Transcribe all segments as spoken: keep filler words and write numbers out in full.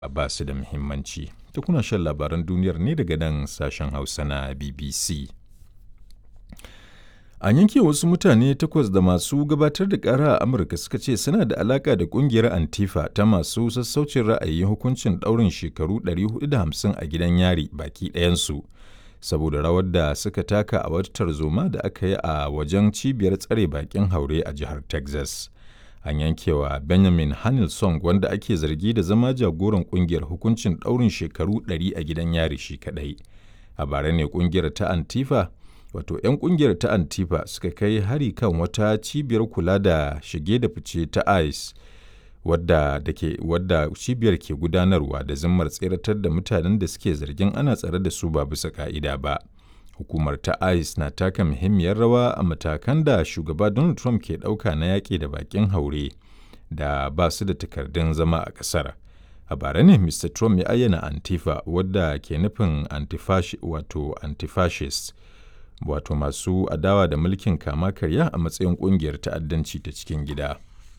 ba su da muhimmanci. Ta kuna shan labaran duniyar ne daga nan sashen Hausa na B B C. An yanke wasu mutane takwas da masu gabatar da ƙara a Amurka suka ce suna da alaƙa da ƙungiyar Antifa ta masu sassaucin ra'ayi hukuncin ɗaurin shekaru ɗari huɗu da hamsin a gidan yari baki ɗayansu, saboda rawar da suka taka a wata tarzoma da aka yi a wajen cibiyar tsare bakin haure a jihar Texas. An yankewa Benjamin Hanilson, wanda ake zargi da zama jagoran ƙungiyar, hukuncin ɗaurin shekaru ɗari a gidan yari shi kaɗai. A bara ne ƙungiyar ta Antifa wato 'yan kungiyar ta Antifa suka kai hari kan wata cibiyar kula da shige da fice ta ICE wadda, dake, wadda cibiyar ke gudanarwa da zimmar tseratar da mutanen da suke zargin ana tsare da su ba bisa ka'ida ba. Hukumar ta ICE na taka muhimmiyar rawa a matakan da shugaba Donald Trump ke ɗauka na yaƙi da baƙin haure da ba su da takardun zama a ƙasar. A bara ne Mister Trump ya ayyana Antifa, wadda ke nufin antifashi, wato antifascist, wato masu adawa da mulkin kama karya, a matsayin ƙungiyar ta'addanci ta cikin gida.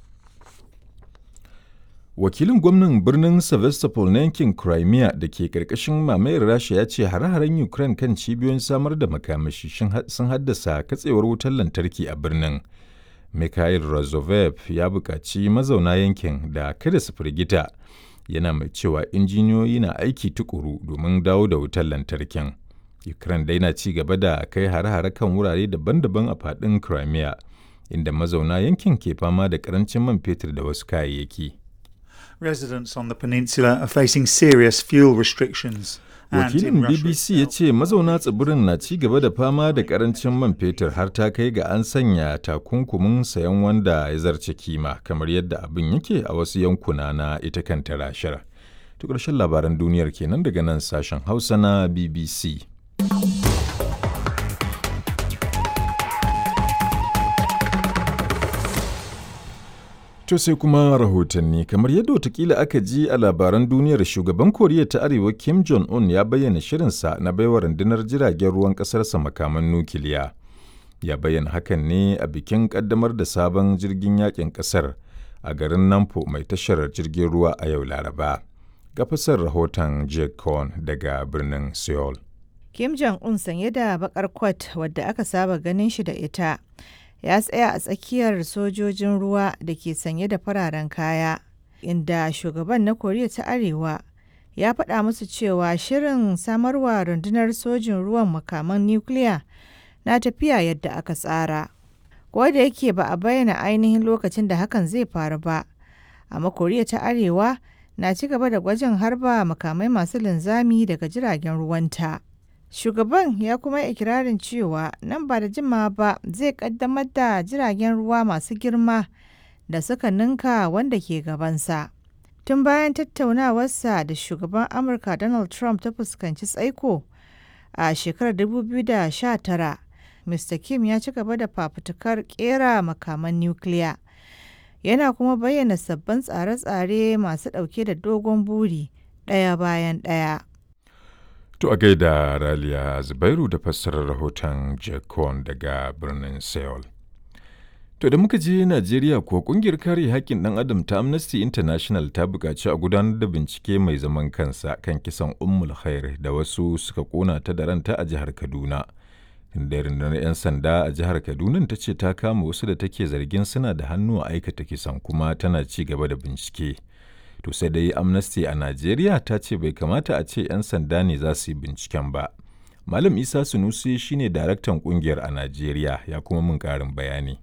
Wakilin gwamnan birnin Sevastopol na yankin Crimea da ke ƙarƙashin mamayar Rasha ya ce hare-haren Ukraine kan cibiyoyin samar da makamashi sun haddasa katsewar wutar lantarki a birnin. Mikhail Razovev ya buƙaci mazauna yankin da kada su firgita, yana mai cewa injiniyoyi na aiki tukuru domin dawo da wutar lantarkin. Ukraine dai na ci gaba da kai hare-hare kan wurare daban-daban a faɗin Crimea, inda mazauna yankin ke fama da ƙarancin man fetur da wasu kayayyaki. Residents on the peninsula are facing serious fuel restrictions. Wakilin B B C ya ce mazauna tsibirin na ci gaba da fama da ƙarancin man fetur, har ta kai ga an sanya takunkumin sayan wanda ya zarce kima, kamar yadda abin yake a wasu yankuna na ita kanta Rashar. To ƙarshen labaran duniyar kenan daga nan sashen Hausa na B B C. To sai kuma rahotanni, kamar yadda watakila aka ji a labaran duniyar, shugaban Koriya ta Arewa Kim Jong-un ya bayyana shirinsa na baiwa rundunar jiragen ruwan ƙasarsa makaman nukiliya. Ya bayyana hakan ne a bikin ƙaddamar da sabon jirgin yakin ƙasar a garin Nampo mai tashar jirgin ruwa a yau Laraba. Ga fasar rahoton Jake Cohn daga birnin Seoul. Kim Jong-un, sanye da bakar kwat wadda aka saba ganin shi da ita, ya tsaya a tsakiyar sojojin ruwa da ke sanye da fararen kaya, inda shugaban na Koriya ta Arewa ya faɗa musu cewa shirin samarwa rundunar sojin ruwan makaman nukiliya na tafiya yadda aka tsara. Ko da yake ba a bayyana ainihin lokacin da hakan zai faru ba, amma Koriya ta Arewa na ci gaba da gwajin harba makamai masu linzami daga jiragen ruwanta. Shugaban ya kuma ikirarin cewa nan ba da jimawa ba zai kaddamar da jiragen ruwa masu girma da suka ninka wanda ke gabansa. Tun bayan tattaunawarsa da shugaban Amurka Donald Trump ta fuskanci tsaiko a shekarar dubu biyu da sha tara, Mister Kim ya ci gaba da fafutukar kera makaman nukiliya. Yana kuma bayyana sabbin tsare-tsare masu ɗauke da dogon buri ɗaya bayan ɗaya. To a gaida Raliya Zubairu da fassarar rahoton Jekon daga birnin Seoul. To da muka je Najeriya kuwa, kungiyar kare haƙƙin ɗan adam ta Amnesty International ta buƙaci a gudanar da bincike mai zaman kansa kan kisan Ummul Khair da wasu suka ƙona ta da ranta a jihar Kaduna. Inda rundunar 'yan sanda a jihar Kaduna ta ce ta kama wasu da take zargin suna da hannu a aikata kisan, kuma tana ci gaba da bincike. To sai dai Amnesty a Najeriya ta ce bai kamata a ce 'yan sanda ne za su yi binciken ba. Malam Isa Sunusi shine daraktan kungiyar a Najeriya, ya kuma mun ƙarin bayani.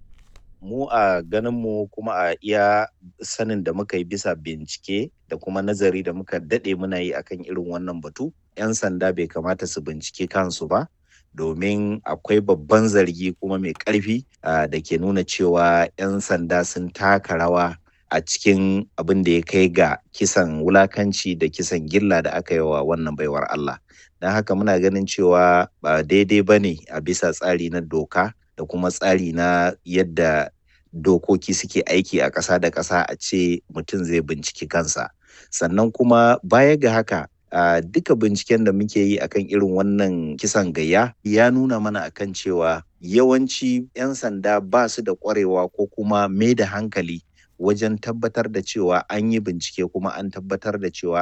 Mu a ganinmu kuma a iya sanin da muka yi bisa bincike da kuma nazari da muka daɗe muna yi akan irin wannan batu, 'yan sanda bai kamata su bincike kansu ba, domin akwai babban zargi kuma mai ƙarfi da ke nuna cewa 'yan sanda sun taka rawa a cikin abin da ya kai ga kisan wulakanci da kisan gilla da aka yi wa wannan baiwar Allah. Don haka muna ganin cewa ba daidai ba ne a bisa tsari na doka da kuma tsari na yadda dokoki suke aiki a ƙasa da ƙasa a ce mutum zai binciki kansa. Sannan kuma baya ga haka, Uh, duka binciken da muke yi akan irin wannan kisan gayya ya nuna mana akan cewa yawanci 'yan sanda ba su da ƙwarewa ko kuma mai da hankali wajen tabbatar da cewa an yi bincike kuma an tabbatar da cewa